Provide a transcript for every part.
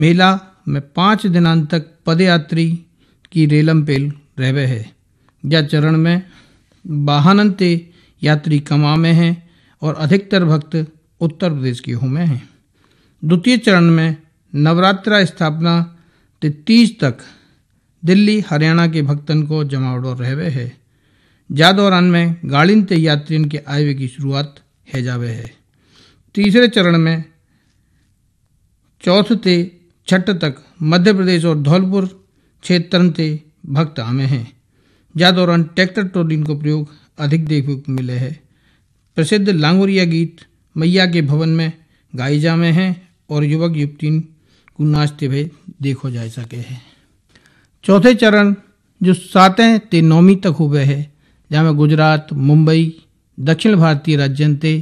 मेला में 5 दिनांत तक पदयात्री की रेलम पेल रहवे है। यह चरण में वाहनंते यात्री कमा में हैं और अधिकतर भक्त उत्तर प्रदेश के होमे हैं। द्वितीय चरण में नवरात्रा स्थापना 30 तक दिल्ली हरियाणा के भक्तन को जमावड़ो रहवे है। जा दौरान में गाड़ीन ते यात्रियों के आयवे की शुरुआत है जावे है। तीसरे चरण में 4 से 6 तक मध्य प्रदेश और धौलपुर क्षेत्र से भक्त आमे हैं। जा दौरान ट्रैक्टर ट्रॉलिंग को प्रयोग अधिक देखने को मिले है। प्रसिद्ध लांगोरिया गीत मैया के भवन में गाई जामे हैं और युवक युवती को नाचते हुए देखो जा सके है। चौथे चरण जो 7 से 9 तक हुए है, जहाँ में गुजरात, मुंबई, दक्षिण भारतीय राज्यों से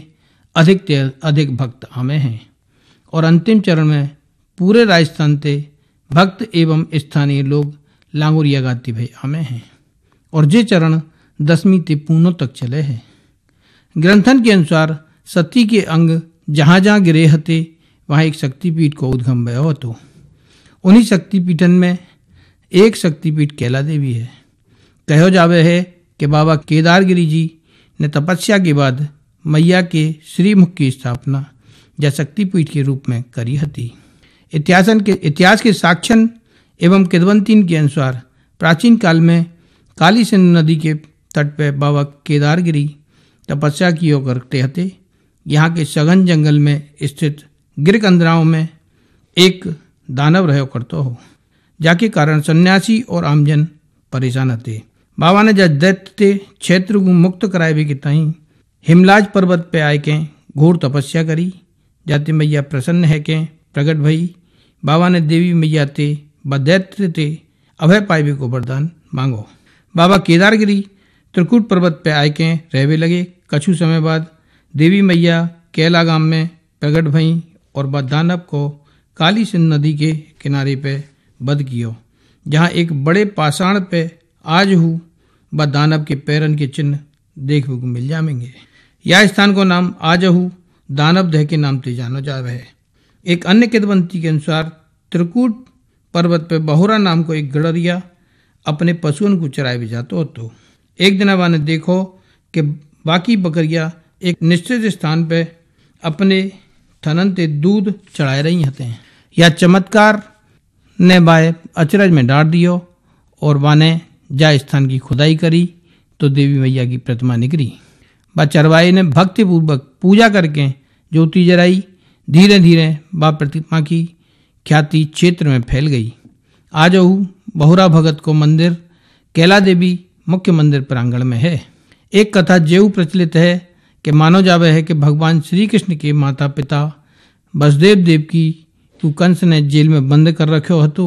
अधिक भक्त आमे हैं और अंतिम चरण में पूरे राजस्थान से भक्त एवं स्थानीय लोग लांगोरिया गाते हुए आमे हैं और ये चरण 10वीं से पूनों तक चले हैं। ग्रंथन के अनुसार सती के अंग जहाँ जहाँ गिरे हते वहाँ एक शक्तिपीठ को उद्गम भयो હતો। उन्हीं शक्तिपीठन में एक शक्तिपीठ कैला देवी है। कहो जावे है कि बाबा केदारगिरी जी ने तपस्या के बाद मैया के श्रीमुख की स्थापना या शक्तिपीठ के रूप में करी हती। इतिहास के साक्ष्यन एवं किदवंतीन के अनुसार प्राचीन काल में काली सिंधु नदी के तट पर बाबा केदारगिरी तपस्या किया करते हते। यहाँ के सघन जंगल में स्थित गिरकंदराओं में एक दानव रहो करतो हो, जाके कारण सन्यासी और आमजन परेशान हते। बाबा ने जब दैत्य क्षेत्र को मुक्त करावे के ताई हिमलाज पर्वत पे आए के घोर तपस्या करी। जाते मैया प्रसन्न है के प्रकट भई। बाबा ने देवी मैया ते व दैत्य ते अभय पाइबे को वरदान मांगो। बाबा केदारगिरी त्रिकूट पर्वत पे आए के रहवे लगे। कछु समय बाद देवी मैया कैला गांव में प्रकट भई और व दानव को काली सिंधु नदी के किनारे पे वध कियो, जहाँ एक बड़े पाषाण पे आज हूँ व दानव के पैरन के चिन्ह देखने को मिल जाएंगे। यह स्थान को नाम आजहू दानव दह के नाम से जानो जावे है। एक अन्य किदवंती के अनुसार त्रिकूट पर्वत पे बहुरा नाम को एक गड़रिया अपने पशुओं को चराए भी जातो હતો। एक दिन अब ने देखो कि बाकी बकरियां एक निश्चित स्थान पे अपने थनन ते दूध चढ़ाए रही हते हैं। यह चमत्कार ने बाय अचरज में डाल दियो और वाने जा स्थान की खुदाई करी तो देवी मैया की प्रतिमा निकली। बा चरवाई ने भक्ति पूर्वक पूजा करके ज्योति जलाई। धीरे धीरे बा प्रतिमा की ख्याति क्षेत्र में फैल गई। आजहू बहुरा भगत को मंदिर कैला देवी मुख्य मंदिर प्रांगण में है। एक कथा जेऊ प्रचलित है कि मानो जावे है कि भगवान श्री कृष्ण के माता पिता वसुदेव देव की तू कंस ने जेल में बंद कर रखो हतो,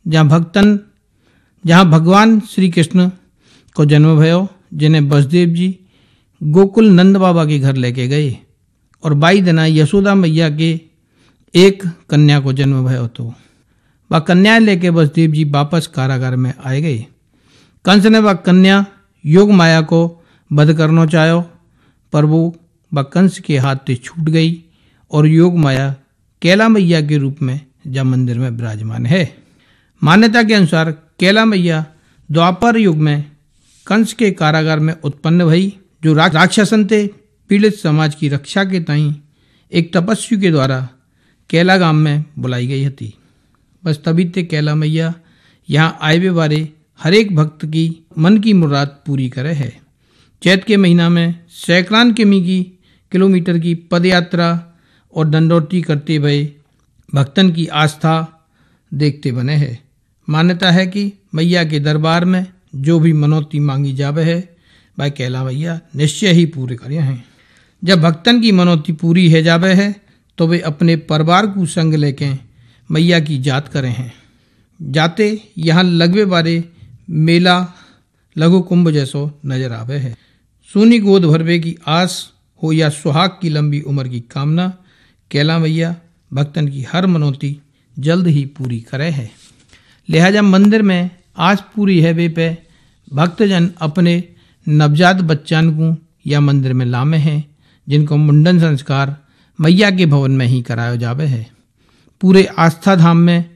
जहाँ भगवान श्री कृष्ण को जन्म भयो, जिन्हें वसुदेव जी गोकुल नंद बाबा के घर लेके गए और 22 दिना यशोदा मैया के एक कन्या को जन्म भयो तो वह कन्या लेके वसुदेव जी वापस कारागार में आए गए। कंस ने वह कन्या योग माया को वध करना चाहो, पर वो वह कंस के हाथ से छूट गई और योग माया कैला मैया के रूप में जब मंदिर में विराजमान है। मान्यता के अनुसार कैला मैया द्वापर युग में कंस के कारागार में उत्पन्न भई, जो राक्षसन से पीड़ित समाज की रक्षा के ताई एक तपस्वी के द्वारा कैला गांव में बुलाई गई थी। बस तभी ते कैला मैया यहाँ आए वाले हर एक भक्त की मन की मुराद पूरी करे है। चैत के महीना में सैकड़ान किलोमीटर की पदयात्रा और दंडौती करते हुए भक्तन की आस्था देखते बने हैं। मान्यता है कि मैया के दरबार में जो भी मनौती मांगी जावे है भाई कैला मैया निश्चय ही पूरे करे हैं। जब भक्तन की मनौती पूरी है जावे है तो वे अपने परिवार को संग लेके मैया की जात करें हैं। जाते यहाँ लगवे बारे मेला लघु कुंभ जैसो नजर आवे है। सूनी गोद भरवे की आस हो या सुहाग की लंबी उम्र की कामना, कैला मैया भक्तन की हर मनौती जल्द ही पूरी करे है। लिहाजा मंदिर में आज पूरी है वे पे भक्तजन अपने नवजात बच्चन को या मंदिर में लामे हैं, जिनको मुंडन संस्कार मैया के भवन में ही कराया जावे है। पूरे आस्था धाम में